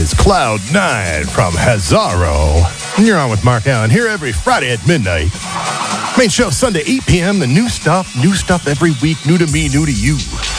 is Cloud9 from Hazaro. And you're on with Mark Allen here every Friday at midnight. Main show Sunday, 8 p.m. The new stuff every week. New to me, new to you.